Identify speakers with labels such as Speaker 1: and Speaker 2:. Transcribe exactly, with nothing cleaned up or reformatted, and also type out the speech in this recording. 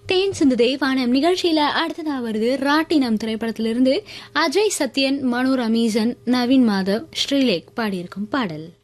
Speaker 1: தேன் சிந்துதே வானம் நிகழ்ச்சியில அடுத்ததா வருது ராட்டினம் திரைப்படத்திலிருந்து அஜய் சத்யன், மனு ரமீசன், நவீன் மாதவ், ஸ்ரீலேக் பாடியிருக்கும் பாடல்.